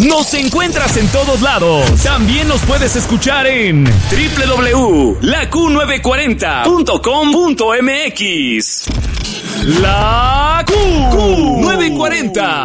Nos encuentras en todos lados. También nos puedes escuchar en www.laQ940.com.mx. La Q940.